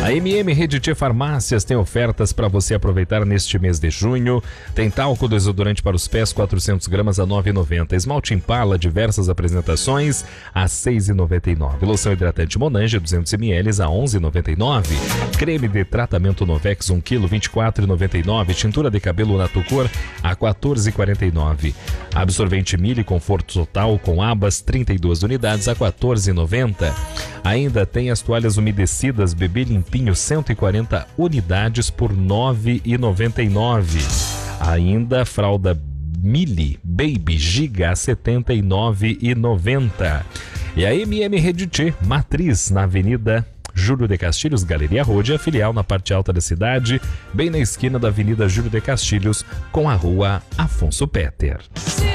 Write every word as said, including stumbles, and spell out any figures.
A M M Rede T Farmácias tem ofertas para você aproveitar neste mês de junho. Tem talco desodorante para os pés, quatrocentos gramas a nove reais e noventa centavos. Esmalte Impala, diversas apresentações, a seis reais e noventa e nove centavos. Loção hidratante Monange, duzentos mililitros, a onze reais e noventa e nove centavos. Creme de tratamento Novex, um quilo, vinte e quatro reais e noventa e nove centavos. Tintura de cabelo Natucor, a quatorze reais e quarenta e nove centavos. Absorvente Mille Conforto Total com abas, trinta e duas unidades, a quatorze reais e noventa centavos. Ainda tem as toalhas umedecidas Bebê Limpinho, cento e quarenta unidades por nove reais e noventa e nove centavos. Ainda fralda Mille Baby Giga, setenta e nove reais e noventa centavos. E a M M Rede T Matriz, na Avenida Júlio de Castilhos, Galeria Rodia, filial na parte alta da cidade, bem na esquina da Avenida Júlio de Castilhos com a Rua Afonso Petter.